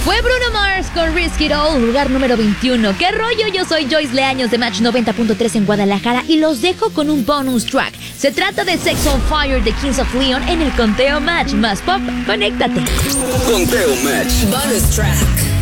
Fue Bruno Mars con Risk It All, lugar número 21. ¿Qué rollo? Yo soy Joyce Leaños de Match 90.3 en Guadalajara y los dejo con un bonus track. Se trata de Sex on Fire de Kings of Leon en el Conteo Match. Más pop, conéctate. Conteo Match. Bonus track.